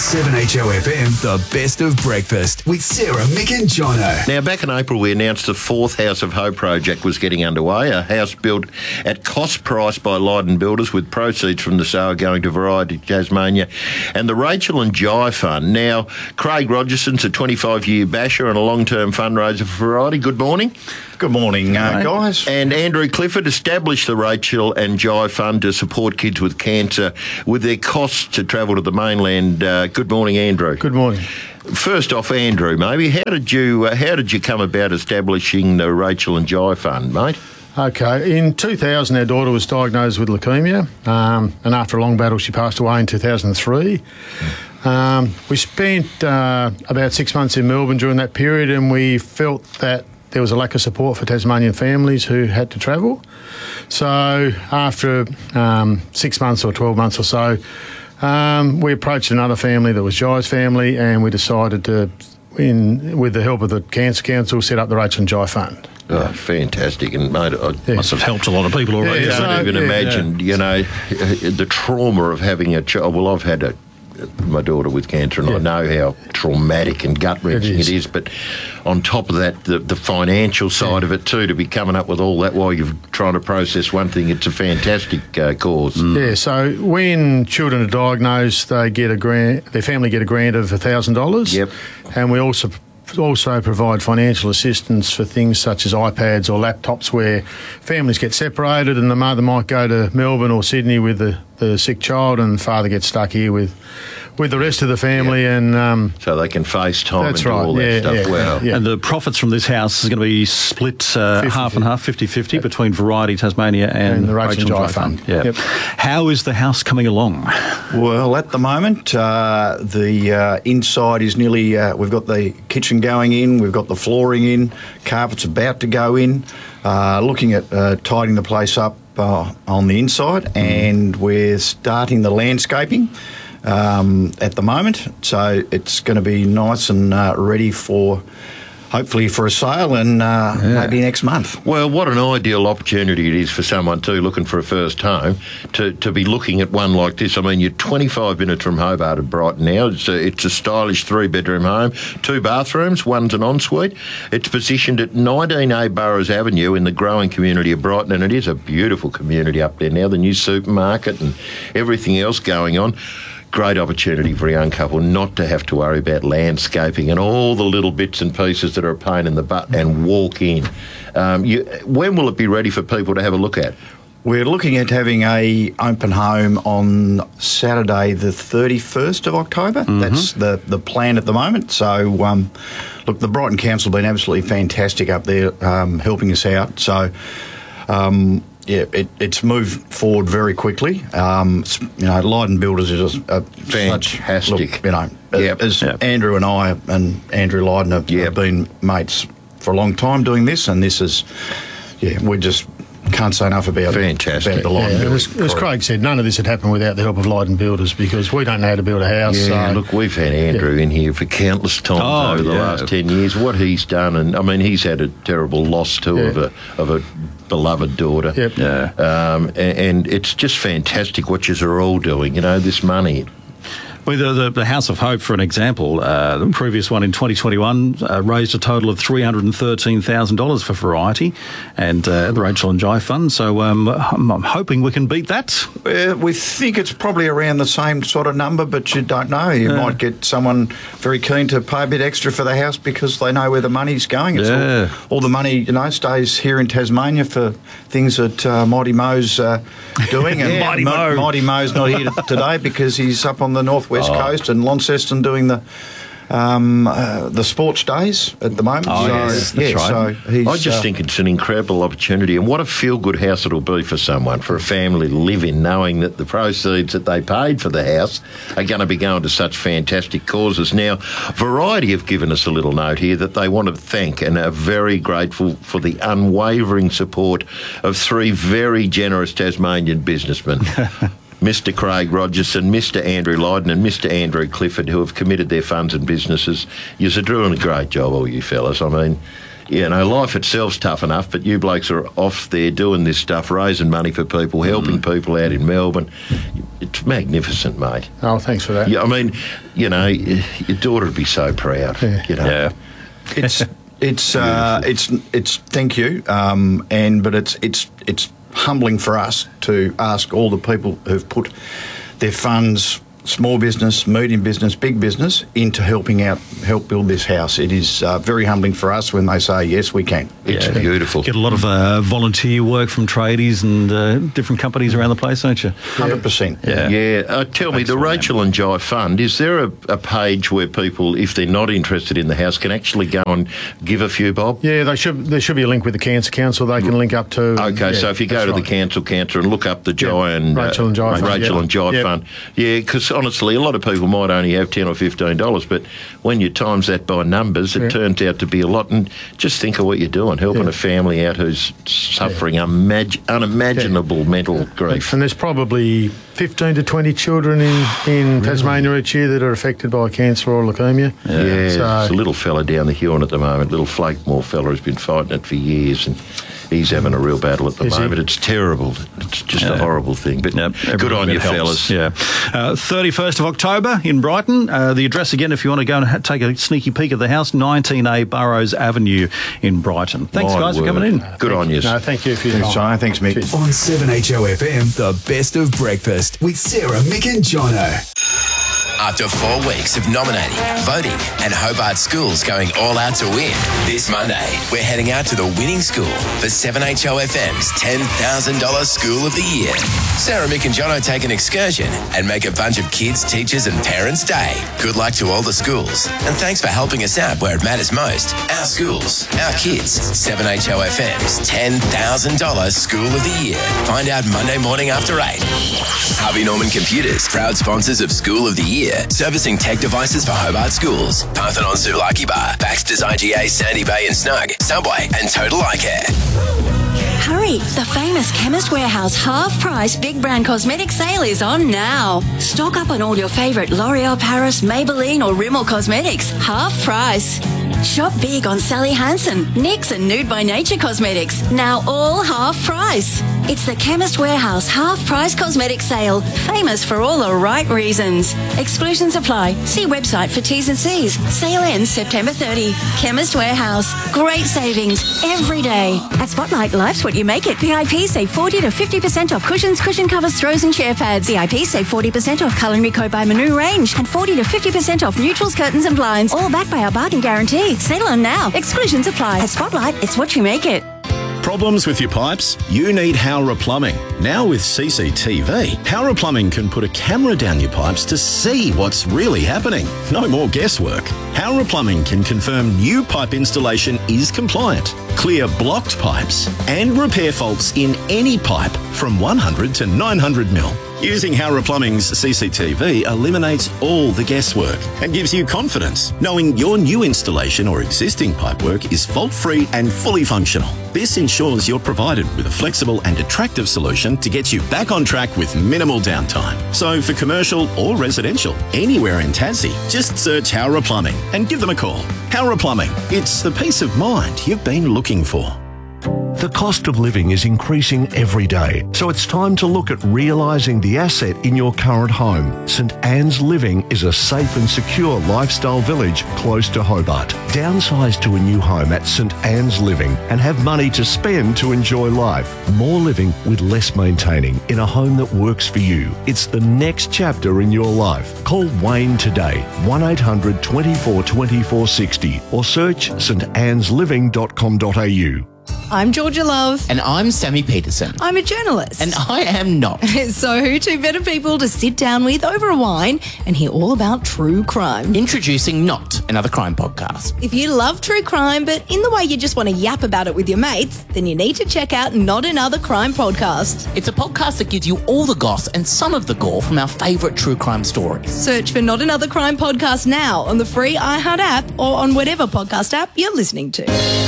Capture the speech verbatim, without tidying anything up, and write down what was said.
seven H O F M, the best of breakfast with Sarah, Mick and Jono. Now, back in April, we announced the fourth House of Hope project was getting underway, a house built at cost price by Leiden Builders with proceeds from the sale going to Variety Tasmania and the Rachel and Jai Fund. Now, Craig Rogerson's a twenty-five-year basher and a long-term fundraiser for Variety. Good morning. Good morning, uh, guys. And Andrew Clifford established the Rachel and Jai Fund to support kids with cancer with their costs to travel to the mainland. Uh, good morning, Andrew. Good morning. First off, Andrew, maybe how did you uh, how did you come about establishing the Rachel and Jai Fund, mate? Okay, in two thousand, our daughter was diagnosed with leukaemia, um, and after a long battle, she passed away in two thousand three. Um, we spent uh, about six months in Melbourne during that period, and we felt that there was a lack of support for Tasmanian families who had to travel. So after um, six months or twelve months or so, um, we approached another family that was Jai's family, and we decided to, in, with the help of the Cancer Council, set up the Rachel and Jai Fund. Oh, fantastic. And, mate, I Yeah. Must have helped a lot of people already. I Yeah, don't so- even yeah, imagine, you know, the trauma of having a child. Well, I've had a my daughter with cancer, and Yeah. I know how traumatic and gut-wrenching It is. it is. But on top of that, the, the financial side of it too, to be coming up with all that while you're trying to process one thing, it's a fantastic uh, cause. Yeah, so when children are diagnosed, they get a grant. Their family get a grant of a thousand dollars. Yep. And we also also provide financial assistance for things such as iPads or laptops where families get separated, and the mother might go to Melbourne or Sydney with the, the sick child, and the father gets stuck here with with the rest of the family. Yep. And um, So they can FaceTime That's and do right, all that yeah, stuff. yeah, Wow. yeah. And the profits from this house is going to be split uh, fifty half and half, fifty-fifty, between Variety Tasmania and, And the Rachel and Jai Fund. Yeah. Yep. How is the house coming along? Well, at the moment, uh, the uh, inside is nearly, uh, we've got the kitchen going in, we've got the flooring in, carpet's about to go in, uh, looking at uh, tidying the place up uh, on the inside, mm. and we're starting the landscaping um, at the moment. So it's going to be nice and uh, ready for, hopefully for a sale, and uh, Yeah. maybe next month. Well, what an ideal opportunity it is for someone too looking for a first home to, to be looking at one like this. I mean, you're twenty-five minutes from Hobart at Brighton now. It's a, it's a stylish three-bedroom home, two bathrooms, one's an ensuite. It's positioned at nineteen A Burrows Avenue in the growing community of Brighton, and it is a beautiful community up there now, the new supermarket and everything else going on. Great opportunity for a young couple not to have to worry about landscaping and all the little bits and pieces that are a pain in the butt, and walk in. Um, you, when will it be ready for people to have a look at? We're looking at having a open home on Saturday, the thirty-first of October. Mm-hmm. That's the, the plan at the moment. So, um, look, the Brighton Council have been absolutely fantastic up there, um, helping us out. So, um, yeah, it, it's moved forward very quickly. Um, you know, Leiden Builders is a, a Fantastic. Such, look, you know, Yep. as Yep. Andrew and I and Andrew Leiden have, Yep. have been mates for a long time doing this, and this is, yeah, we just can't say enough about, Fantastic. about the Leiden yeah, Builders. as, as Craig said, none of this had happened without the help of Leiden Builders, because we don't know how to build a house. Yeah, so look, we've had Andrew in here for countless times Oh, over the yeah. last ten years. What he's done, and I mean, he's had a terrible loss too Yeah. of a of a beloved daughter. Yep. Yeah. Um, and, and it's just fantastic what you're all doing. You know, this money. Well, the, the, the House of Hope, for an example, uh, the previous one in twenty twenty-one uh, raised a total of three hundred thirteen thousand dollars for Variety and uh, the Rachel and Jai Fund. So um, I'm, I'm hoping we can beat that. Uh, we think it's probably around the same sort of number, but you don't know. You Yeah. might get someone very keen to pay a bit extra for the house because they know where the money's going. It's Yeah. all, all the money, you know, stays here in Tasmania for things that uh, Mighty Mo's uh, doing. And Yeah, Mighty Mo- Mo. Mighty Mo's not here t- today because he's up on the northwest Oh. coast and Launceston doing the um, uh, the sports days at the moment. Oh, so, yes, that's yeah, right. so he's, I just uh, think it's an incredible opportunity, and what a feel-good house it'll be for someone, for a family to live in, knowing that the proceeds that they paid for the house are going to be going to such fantastic causes. Now, Variety have given us a little note here that they want to thank and are very grateful for the unwavering support of three very generous Tasmanian businessmen. Mister Craig Rogerson, Mister Andrew Leiden and Mister Andrew Clifford, who have committed their funds and businesses. You're doing a great job, all you fellas. I mean, you know, life itself's tough enough, but you blokes are off there doing this stuff, raising money for people, helping mm. people out in Melbourne. It's magnificent, mate. Oh, thanks for that. Yeah, I mean, you know, your daughter would be so proud. Yeah. You know, yeah. It's it's uh, it's it's thank you, um, and but it's it's it's humbling for us to ask all the people who've put their funds, small business, medium business, big business, into helping out, help build this house. It is uh, very humbling for us when they say, yes, we can. It's Yeah. beautiful. Get a lot of uh, volunteer work from tradies and uh, different companies around the place, don't you? one hundred percent. Yeah. Yeah, uh, tell me, the Rachel and Jai Fund, is there a, a page where people, if they're not interested in the house, can actually go and give a few bob? Yeah, they should. There should be a link with the Cancer Council they can link up to. Okay, Yeah, so if you go that's to right. the Council Council and look up the Jai Yeah, and Rachel and Jai Fund, Rachel yeah. and Jai Yep. Fund, yeah, because honestly, a lot of people might only have ten or fifteen dollars, but when you times that by numbers, it Yeah. turns out to be a lot. And just think of what you're doing, helping Yeah. a family out who's suffering unmag- unimaginable mental grief. And there's probably fifteen to twenty children in, in Tasmania each year that are affected by cancer or leukemia. Yeah, there's a So, little fella down the hill at the moment, little Flakemore fella who's been fighting it for years, and he's having a real battle at the Is he? moment. It's terrible. It's just a Yeah. horrible thing. But Yep, good every on bit you, helps. fellas. Yeah. Uh, thirty-first of October in Brighton. Uh, the address again, if you want to go and ha- take a sneaky peek at the house, nineteen A Burrows Avenue in Brighton. Thanks, My guys, for word. coming in. Good on you. no, thank you for your Thanks, time. Jai. Thanks, Mick. Cheers. On seven H O F M, the best of breakfast with Sarah, Mick and Jono. After four weeks of nominating, voting, and Hobart schools going all out to win, this Monday we're heading out to the winning school for seven H O F M's ten thousand dollars School of the Year. Sarah, Mick and Jono take an excursion and make a bunch of kids, teachers and parents' day. Good luck to all the schools, and thanks for helping us out where it matters most. Our schools, our kids. seven H O F M's ten thousand dollars School of the Year. Find out Monday morning after eight. Harvey Norman Computers, proud sponsors of School of the Year, servicing tech devices for Hobart schools. Parthenon Sulaki Bar, Baxter's I G A, Sandy Bay and Snug, Subway and Total Eye Care. Hurry! The famous Chemist Warehouse half-price big brand cosmetic sale is on now. Stock up on all your favourite L'Oreal Paris, Maybelline or Rimmel cosmetics. Half price. Shop big on Sally Hansen, N Y X and Nude by Nature cosmetics. Now all half price. It's the Chemist Warehouse half-price cosmetic sale. Famous for all the right reasons. Exclusions apply. See website for T's and C's. Sale ends September thirtieth. Chemist Warehouse. Great savings every day. At Spotlight, life's what you make it. V I P save forty to fifty percent off cushions, cushion covers, throws and chair pads. V I P save forty percent off Culinary Co by Manu range and forty to fifty percent off neutrals, curtains and blinds. All backed by our bargain guarantee. Sale on now. Exclusions apply. At Spotlight, it's what you make it. Problems with your pipes? You need Howrah Plumbing. Now with C C T V, Howrah Plumbing can put a camera down your pipes to see what's really happening. No more guesswork. Howrah Plumbing can confirm new pipe installation is compliant, clear blocked pipes, and repair faults in any pipe from one hundred to nine hundred mil. Using Howrah Plumbing's C C T V eliminates all the guesswork and gives you confidence knowing your new installation or existing pipework is fault-free and fully functional. This ensures you're provided with a flexible and attractive solution to get you back on track with minimal downtime. So for commercial or residential, anywhere in Tassie, just search Howrah Plumbing and give them a call. Howrah Plumbing, it's the peace of mind you've been looking for. The cost of living is increasing every day, so it's time to look at realising the asset in your current home. St Anne's Living is a safe and secure lifestyle village close to Hobart. Downsize to a new home at St Anne's Living and have money to spend to enjoy life. More living with less maintaining in a home that works for you. It's the next chapter in your life. Call Wayne today, one eight hundred twenty-four twenty-four sixty or search st annes living dot com dot a u. I'm Georgia Love. And I'm Sammy Peterson. I'm a journalist. And I am not. So who two better people to sit down with over a wine and hear all about true crime? Introducing Not Another Crime Podcast. If you love true crime, but in the way you just want to yap about it with your mates, then you need to check out Not Another Crime Podcast. It's a podcast that gives you all the goss and some of the gore from our favourite true crime stories. Search for Not Another Crime Podcast now on the free iHeart app or on whatever podcast app you're listening to.